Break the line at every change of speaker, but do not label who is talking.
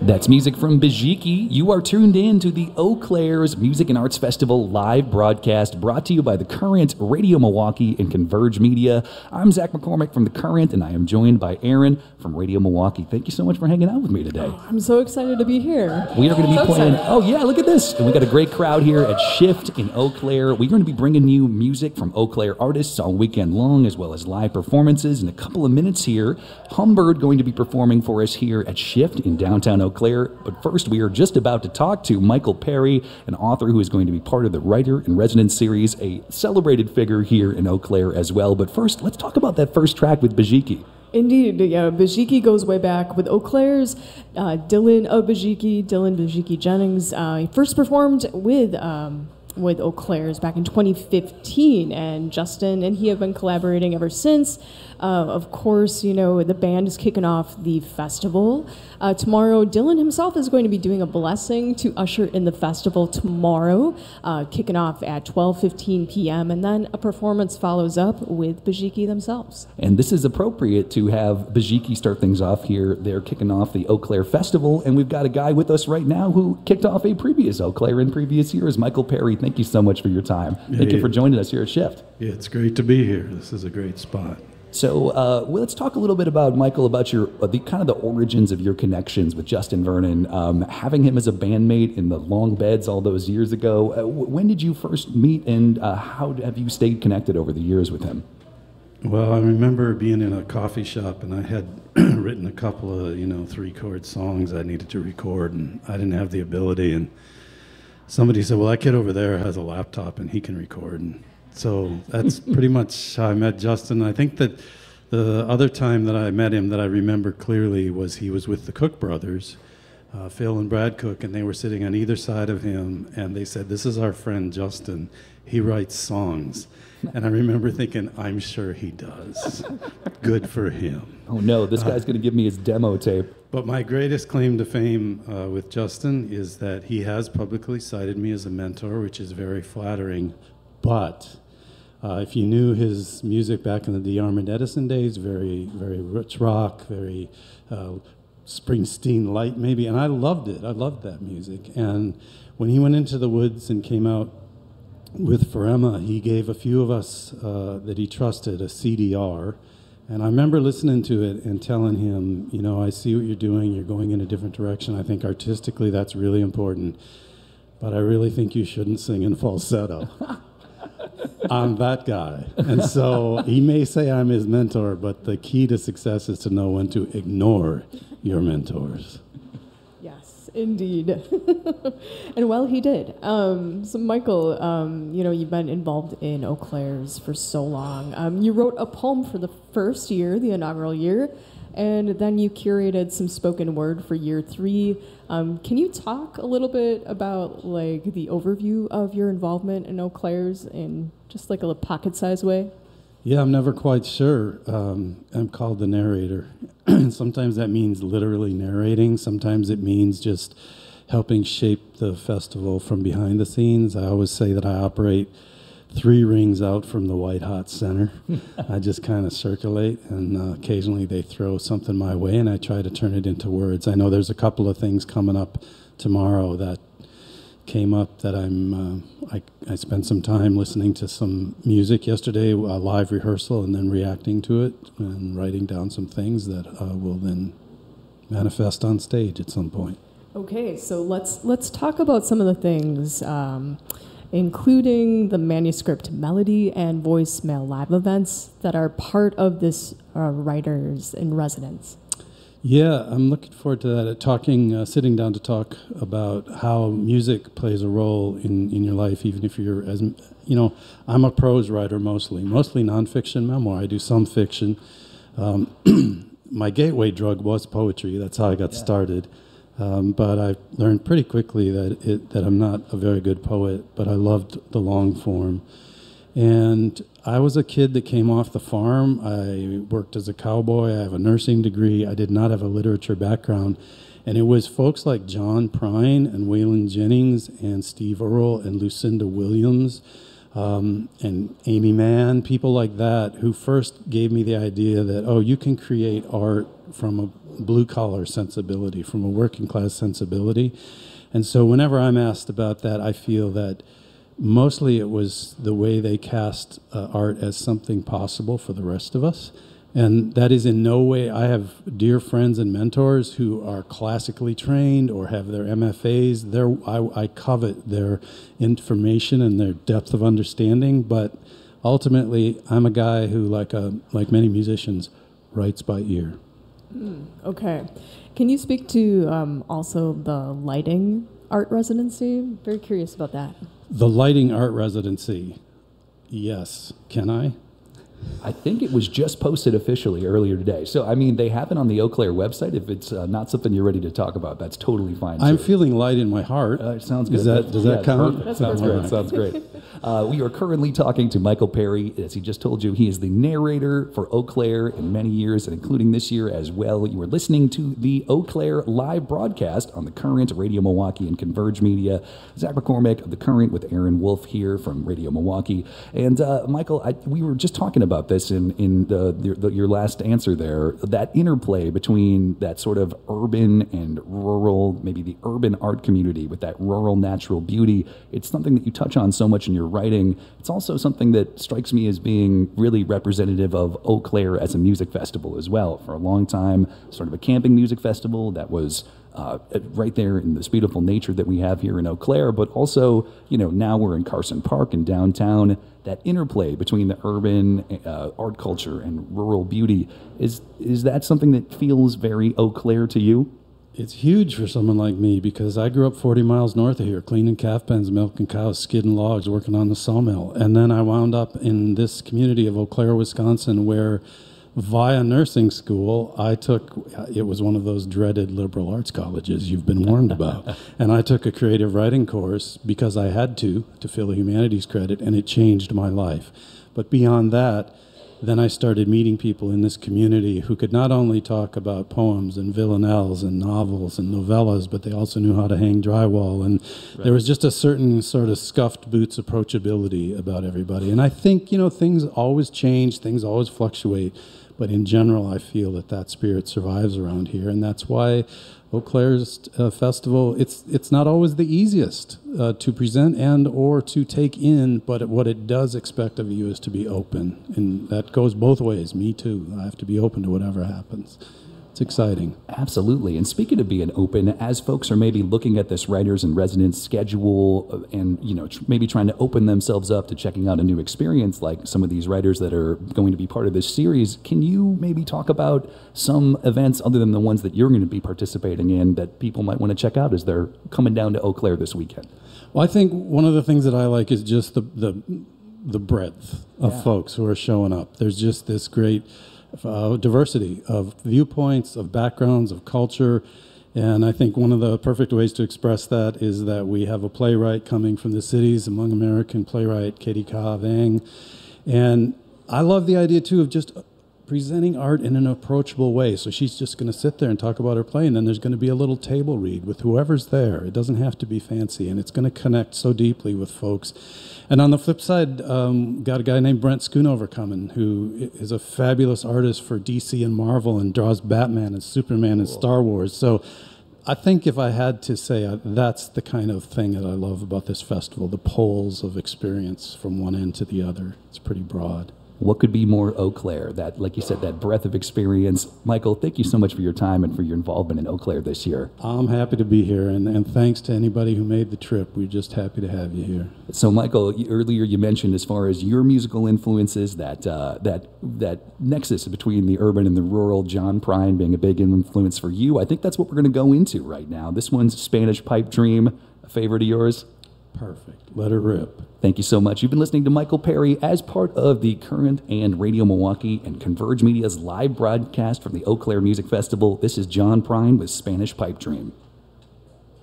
That's music from Bijiki. You are tuned in to the Eau Claire's Music and Arts Festival live broadcast brought to you by The Current, Radio Milwaukee, and Converge Media. I'm Zach McCormick from The Current, and I am joined by Aaron from Radio Milwaukee. Thank you so much for hanging out with me today.
Oh, I'm so excited to be here.
We are going to be playing...
Excited.
Oh, yeah, look at this. And we got a great crowd here at Shift in Eau Claire. We're going to be bringing you music from Eau Claire artists all weekend long, as well as live performances. In a couple of minutes here, Humbird going to be performing for us here at Shift in downtown Eau Claire. But first, we are just about to talk to Michael Perry, an author who is going to be part of the Writer in Residence series, a celebrated figure here in Eau Claire as well. But first, let's talk about that first track with Bijiki.
Indeed, yeah. Bijiki goes way back with Eau Claire's Dylan Bijiki Jennings. He first performed with Eau Claire's back in 2015, and Justin and he have been collaborating ever since. Of course, you know, the band is kicking off the festival. Tomorrow, Dylan himself is going to be doing a blessing to usher in the festival tomorrow, kicking off at 12:15 p.m., and then a performance follows up with Bijiki themselves.
And this is appropriate to have Bijiki start things off here. They're kicking off the Eau Claire Festival, and we've got a guy with us right now who kicked off a previous Eau Claire in previous years, Michael Perry. Thank you so much for your time. Thank you for joining us here at Shift.
Yeah, it's great to be here. This is a great spot.
So let's talk a little bit about, Michael, about your the origins of your connections with Justin Vernon, having him as a bandmate in the Long Beds all those years ago. When did you first meet, and how have you stayed connected over the years with him?
Well, I remember being in a coffee shop, and I had written a couple of, 3-chord songs I needed to record, and I didn't have the ability. And somebody said, well, that kid over there has a laptop, and he can record. And so that's pretty much how I met Justin. I think that the other time that I met him that I remember clearly was he was with the Cook brothers, Phil and Brad Cook, and they were sitting on either side of him, and they said, this is our friend Justin. He writes songs. And I remember thinking, I'm sure he does. Good for him.
Oh, no, this guy's going to give me his demo tape.
But my greatest claim to fame with Justin is that he has publicly cited me as a mentor, which is very flattering. But if you knew his music back in the DeArmond Edison days, very, very rich rock, very Springsteen light maybe, and I loved it. I loved that music. And when he went into the woods and came out with Pharrema, he gave a few of us that he trusted a CDR. And I remember listening to it and telling him, I see what you're doing. You're going in a different direction. I think artistically that's really important. But I really think you shouldn't sing in falsetto. I'm that guy. And so he may say I'm his mentor, but the key to success is to know when to ignore your mentors.
Yes, indeed. And well, he did. So Michael, you've been involved in Eau Claire's for so long. You wrote a poem for the first year, the inaugural year, and then you curated some spoken word for year 3. Can you talk a little bit about the overview of your involvement in Eau Claire's in just a pocket-sized way?
Yeah, I'm never quite sure. I'm called the narrator. Sometimes that means literally narrating. Sometimes it means just helping shape the festival from behind the scenes. I always say that I operate 3 rings out from the white hot center. I just kind of circulate, and occasionally they throw something my way, and I try to turn it into words. I know there's a couple of things coming up tomorrow that came up that I spent some time listening to some music yesterday, a live rehearsal, and then reacting to it and writing down some things that will then manifest on stage at some point.
Okay, so let's talk about some of the things, including the manuscript melody and voicemail live events that are part of this Writers in Residence.
Yeah, I'm looking forward to that, sitting down to talk about how music plays a role in your life, even if you're, I'm a prose writer mostly nonfiction memoir. I do some fiction. My gateway drug was poetry. That's how I got started. But I learned pretty quickly that I'm not a very good poet, but I loved the long form. And I was a kid that came off the farm. I worked as a cowboy. I have a nursing degree. I did not have a literature background. And it was folks like John Prine and Waylon Jennings and Steve Earle and Lucinda Williams and Amy Mann, people like that, who first gave me the idea that, you can create art from blue-collar sensibility, from a working-class sensibility. And so whenever I'm asked about that, I feel that mostly it was the way they cast art as something possible for the rest of us. And that is in no way, I have dear friends and mentors who are classically trained or have their MFAs. I covet their information and their depth of understanding, but ultimately I'm a guy who, like many musicians, writes by ear.
Okay. Can you speak to also the lighting art residency? Very curious about that.
The lighting art residency, yes. Can I?
I think it was just posted officially earlier today. So, I mean, they have it on the Eau Claire website. If it's not something you're ready to talk about, that's totally fine.
I'm feeling light in my heart.
It sounds good.
Does that count?
That's
Sounds
perfect.
great. Sounds great. We are currently talking to Michael Perry. As he just told you, he is the narrator for Eau Claire in many years, and including this year as well. You are listening to the Eau Claire live broadcast on The Current, Radio Milwaukee, and Converge Media. Zach McCormick of The Current with Aaron Wolf here from Radio Milwaukee. And Michael, we were just talking about this in your last answer there, that interplay between that sort of urban and rural, maybe the urban art community with that rural natural beauty. It's something that you touch on so much in your writing. It's also something that strikes me as being really representative of Eau Claire as a music festival as well. For a long time, sort of a camping music festival that was right there in this beautiful nature that we have here in Eau Claire, but also, now we're in Carson Park in downtown. That interplay between the urban art culture and rural beauty, is that something that feels very Eau Claire to you?
It's huge for someone like me because I grew up 40 miles north of here, cleaning calf pens, milking cows, skidding logs, working on the sawmill. And then I wound up in this community of Eau Claire, Wisconsin, where via nursing school, it was one of those dreaded liberal arts colleges you've been warned about. And I took a creative writing course because I had to fill a humanities credit, and it changed my life. But beyond that, then I started meeting people in this community who could not only talk about poems and villanelles and novels and novellas, but they also knew how to hang drywall. And there was just a certain sort of scuffed boots approachability about everybody. And I think, things always change, things always fluctuate. But in general, I feel that spirit survives around here. And that's why Eau Claire's festival, it's not always the easiest to present and or to take in, but what it does expect of you is to be open. And that goes both ways. Me too. I have to be open to whatever happens. It's exciting.
Absolutely. And speaking of being open, as folks are maybe looking at this Writers in Residence schedule and, maybe trying to open themselves up to checking out a new experience like some of these writers that are going to be part of this series, can you maybe talk about some events other than the ones that you're going to be participating in that people might want to check out as they're coming down to Eau Claire this weekend?
Well, I think one of the things that I like is just the breadth of folks who are showing up. There's just this great diversity of viewpoints, of backgrounds, of culture. And I think one of the perfect ways to express that is that we have a playwright coming from the cities, a Hmong American playwright, Katie Ka Vang. And I love the idea, too, of just presenting art in an approachable way. So she's just going to sit there and talk about her play, and then there's going to be a little table read with whoever's there. It doesn't have to be fancy, and it's going to connect so deeply with folks. And on the flip side, got a guy named Brent Schoonover coming, who is a fabulous artist for DC and Marvel and draws Batman and Superman and Star Wars. So I think if I had to say, that's the kind of thing that I love about this festival, the poles of experience from one end to the other. It's pretty broad.
What could be more Eau Claire? That, like you said, that breadth of experience. Michael, thank you so much for your time and for your involvement in Eau Claire this year.
I'm happy to be here, and thanks to anybody who made the trip. We're just happy to have you here.
So, Michael, earlier you mentioned as far as your musical influences, that nexus between the urban and the rural, John Prine being a big influence for you. I think that's what we're going to go into right now. This one's Spanish Pipe Dream, a favorite of yours?
Perfect. Let her rip.
Thank you so much. You've been listening to Michael Perry as part of the Current and Radio Milwaukee and Converge Media's live broadcast from the Eau Claire Music Festival. This is John Prine with Spanish Pipe Dream.